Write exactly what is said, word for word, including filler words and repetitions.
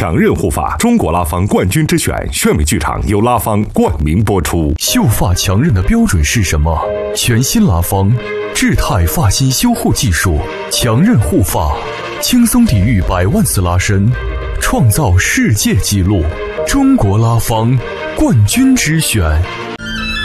强韧护发，中国拉芳冠军之选，炫美剧场由拉芳冠名播出。 秀发强韧的标准是什么？全新拉芳智态发型修护技术，强韧护发，轻松抵御百万次拉伸，创造世界纪录。中国拉芳冠军之选。